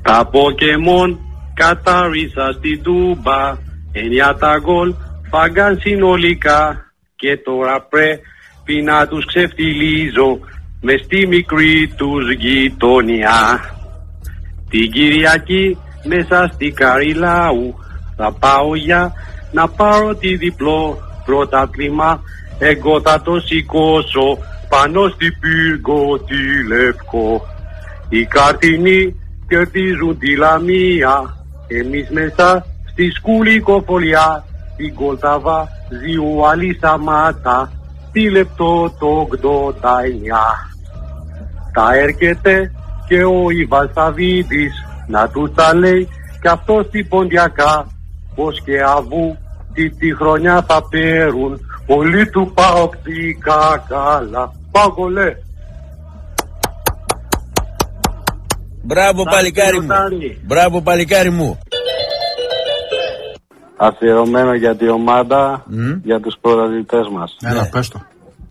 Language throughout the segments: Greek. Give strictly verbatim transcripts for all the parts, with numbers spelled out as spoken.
Τα Ποκεμόν κατάρισα στην Τούμπα, εννιά τα γκολ φάγκαν συνολικά και τώρα πρέπει να τους ξεφτιλίζω μες στη μικρή τους γειτονιά. Την Κυριακή μέσα στη Καριλάου θα πάω για να πάρω τη διπλό πρωτάθλημα. Εγώ θα το σηκώσω πάνω στη πύργο τη Λευκό. Οι καρτινοί κερδίζουν τη Λαμία, εμείς μέσα στη σκουλικοφολιά. Την Κολταβά ζιου άλλη σταμάτα στη λεπτό το ογδόντα εννιά. Θα έρχεται και ο Ιβάν Σαββίδης να του τα λέει κι αυτό στην Ποντιακά, πως και αβού τι τη χρονιά θα παίρουν όλοι του παοκτικά καλά. Πάγολε! Μπράβο παλικάρι μου. Μπράβο παλικάρι μου. Αφιερωμένο για τη ομάδα, mm. για τους πρωταθλητές μας. Έλα, ναι. Πες το.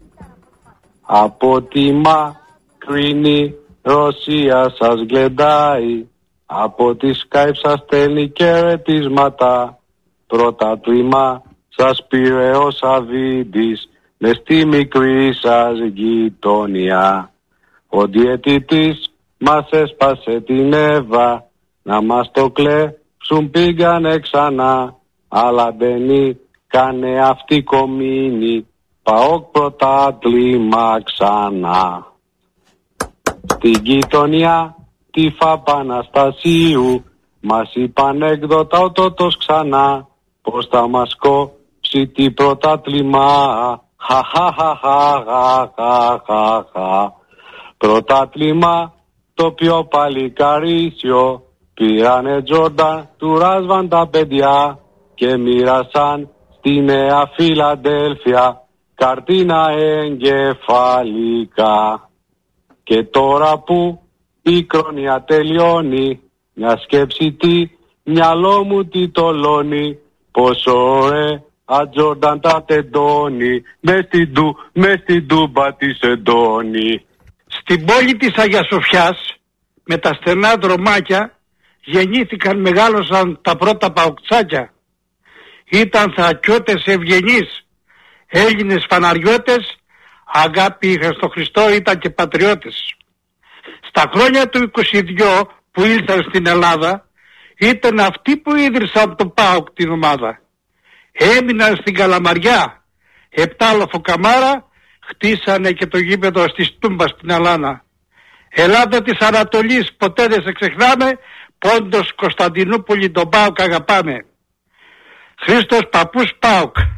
Από τη μακρινή Ρωσία σας γλεντάει, από τη Skype σας στέλνει χαιρετίσματα. Πρωτάθλημα σας πήρε ο Σαββίδης μες στη μικρή σας γειτονιά. Ο διαιτητής μας έσπασε την Εύα, να μας το κλέψουν πήγανε ξανά. Αλλά μπαίνει κάνε αυτή κομίνη, ΠΑΟΚ πρωτάθλημα ξανά. Στην γειτονιά τη Φαπαναστασίου μας είπαν έκδοτα ο τότος ξανά, πως θα μας κόψει τη πρωτάθλημα. Χαχαχαχαχαχαχαχα. Πρωτάθλημα το πιο παλικαρίσιο, πήρανε Τζόρνταν του Ράσβαν τα παιδιά και μοίρασαν στη Νέα Φιλαδέλφια καρτίνα εγκεφαλικά. Και τώρα που η χρονιά τελειώνει, μια σκέψη τι μυαλό μου τι τολώνει, πόσο ωραία Τζόρνταν τα τεντώνει μες στην του, μες στην Τούμπα της εντώνει. Στην πόλη της Αγίας Σοφιάς με τα στενά δρομάκια γεννήθηκαν, μεγάλωσαν τα πρώτα παοκτσάκια. Ήταν θακιώτες ευγενείς, Έλληνες φαναριώτες, αγάπη είχαν στο Χριστό, ήταν και πατριώτες. Στα χρόνια του είκοσι δύο που ήλθαν στην Ελλάδα, ήταν αυτοί που ίδρυσαν το ΠΑΟΚ την ομάδα. Έμειναν στην Καλαμαριά, επτάλοφο καμάρα, χτίσανε και το γήπεδο στη Τούμπα στην Αλάνα. Ελλάδα της Ανατολής ποτέ δεν σε ξεχνάμε, Πόντος Κωνσταντινούπολη τον ΠΑΟΚ αγαπάμε. Χρήστος Παππούς ΠΑΟΚ.